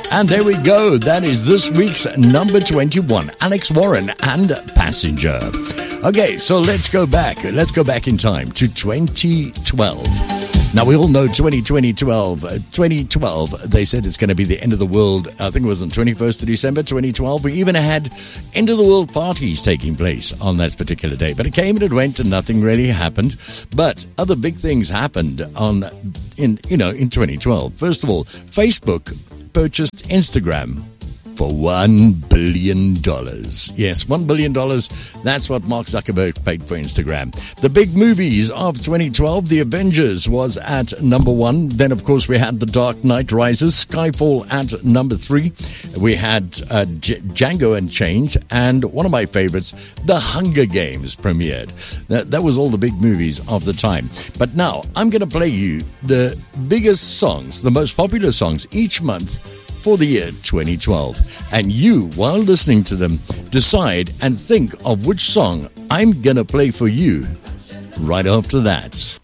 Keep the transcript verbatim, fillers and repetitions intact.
And there we go. That is this week's number twenty-one, Alex Warren and Passenger. Okay, so let's go back. Let's go back in time to twenty twelve. Now, we all know twenty twelve, twenty twelve, they said it's going to be the end of the world. I think it was on twenty-first of December, twenty twelve. We even had end of the world parties taking place on that particular day. But it came and it went and nothing really happened. But other big things happened on, in you know, in twenty twelve. First of all, Facebook purchased Instagram for one billion dollars. Yes, one billion dollars. That's what Mark Zuckerberg paid for Instagram. The big movies of twenty twelve, The Avengers was at number one. Then, of course, we had The Dark Knight Rises, Skyfall at number three. We had uh, J- Django Unchained, and one of my favorites, The Hunger Games premiered. That, that was all the big movies of the time. But now, I'm going to play you the biggest songs, the most popular songs each month for the year twenty twelve. And you, while listening to them, decide and think of which song I'm going to play for you right after that.